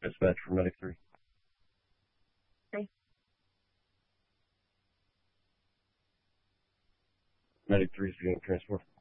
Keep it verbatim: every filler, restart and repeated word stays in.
Dispatch for Medic three. Okay. Medic three is doing transport.